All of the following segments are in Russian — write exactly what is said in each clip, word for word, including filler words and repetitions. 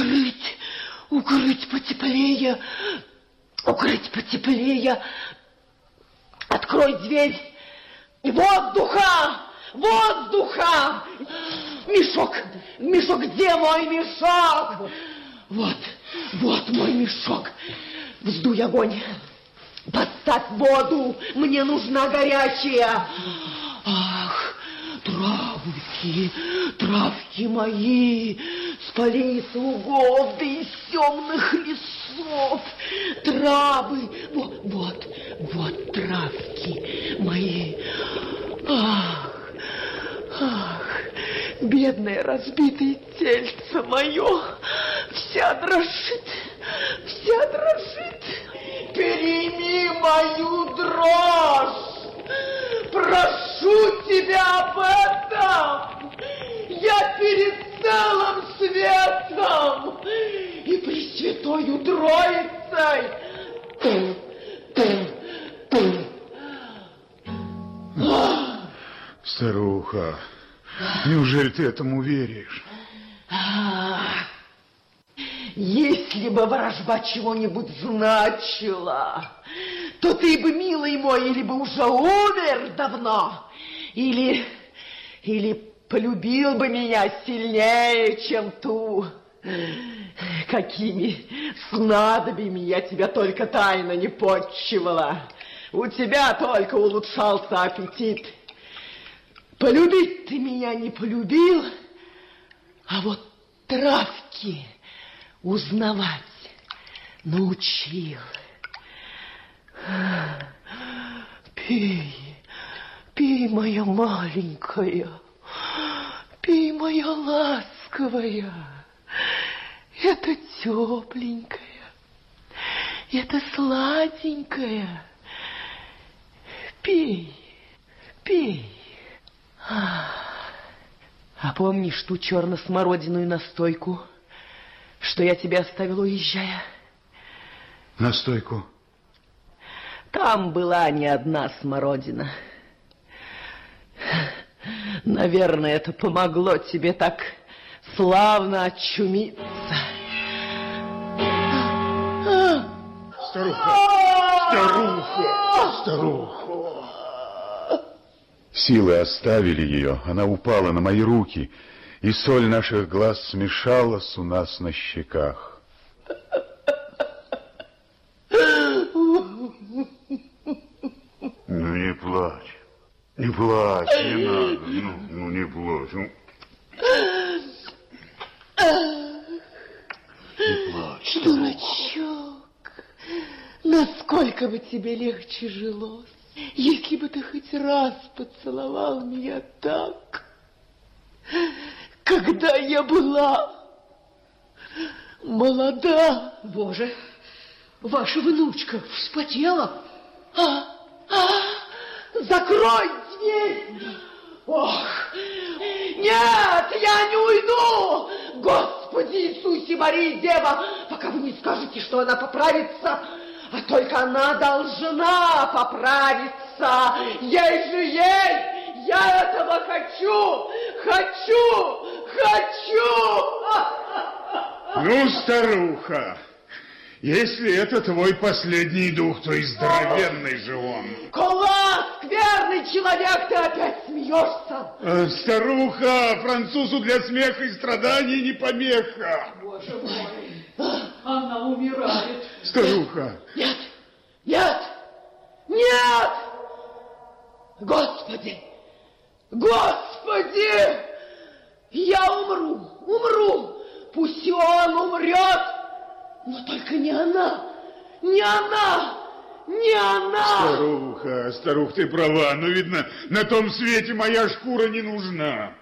укрыть, укрыть потеплее, укрыть потеплее. Открой дверь. Воздуха! Воздуха! Мешок! Мешок! Где мой мешок? Вот, вот мой мешок. Вздуй огонь. Подставь воду. Мне нужна горячая. Ах, травки, травки мои, с полей лугов, да из темных лесов. Травы, вот, вот, вот травки мои. Ах, ах, бедное разбитое тельце мое, вся дрожит, вся дрожит. Перейми мою дрожь, прошу тебя об этом. Я перед целым светом и Пресвятою Троицей. Старуха, неужели ты этому веришь? Если бы ворожба чего-нибудь значила, то ты бы, милый мой, или бы уже умер давно, или, или полюбил бы меня сильнее, чем ту. Какими снадобьями я тебя только тайно не подчивала. У тебя только улучшался аппетит. Полюбить ты меня не полюбил, а вот травки узнавать научил. Пей, пей, моя маленькая, пей, моя ласковая. Это тепленькое, это сладенькое. Пей, пей. А помнишь ту черно-смородиную настойку, что я тебе оставил, уезжая? Настойку? Там была не одна смородина. Наверное, это помогло тебе так славно очумиться. Старуха! Старуха! Старуха! Силы оставили ее, она упала на мои руки, и соль наших глаз смешалась у нас на щеках. Ну, не плачь, не плачь, не надо, ну, ну не плачь, ну. Не плачь, дурачок, насколько бы тебе легче жилось, если бы ты хоть раз поцеловал меня так, когда я была молода. Боже, ваша внучка вспотела. А, а, закрой дверь. Ох, нет, я не уйду. Господи Иисусе, Мария, Дева, пока вы не скажете, что она поправится. А только она должна поправиться. Ей же ей, я этого хочу, хочу, хочу. Ну, старуха, если это твой последний дух, то и здоровенный же он. Кола, скверный человек, ты опять смеешься. А, старуха, французу для смеха и страданий не помеха. Боже мой, она умирает. Старуха. Нет, нет, нет. Господи, Господи, я умру, умру. Пусть он умрет, но только не она, не она, не она. Старуха, старуха, ты права, но, видно, на том свете моя шкура не нужна.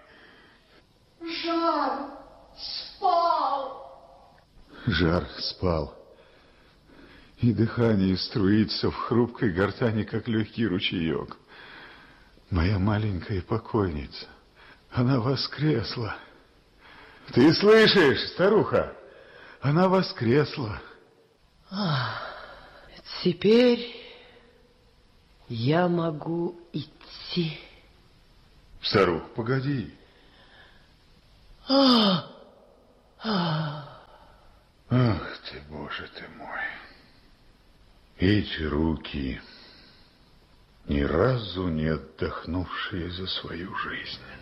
Жар спал. Жар спал. И дыхание струится в хрупкой гортани, как легкий ручеек. Моя маленькая покойница, она воскресла. Ты слышишь, старуха? Она воскресла. А, теперь я могу идти. Старух, погоди. А, а, Боже ты мой, эти руки, ни разу не отдохнувшие за свою жизнь.